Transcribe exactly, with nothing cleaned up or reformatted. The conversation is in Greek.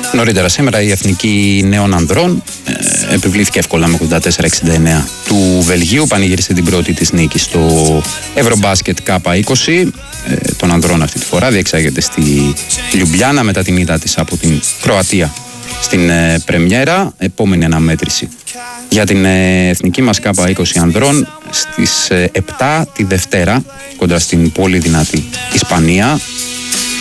Νωρίτερα σήμερα η Εθνική Νέων Ανδρών ε, επιβλήθηκε εύκολα με ογδόντα τέσσερα εξήντα εννέα του Βελγίου, πανηγύρισε την πρώτη της νίκη στο Ευρωμπάσκετ Κάπα είκοσι ε, των ανδρών αυτή τη φορά, διεξάγεται στη Λιουμπλιάνα μετά την ήττα της από την Κροατία στην ε, πρεμιέρα. Επόμενη αναμέτρηση για την ε, εθνική μας Κάπα είκοσι ανδρών στις ε, επτά τη Δευτέρα κοντά στην πολύ δυνατή Ισπανία.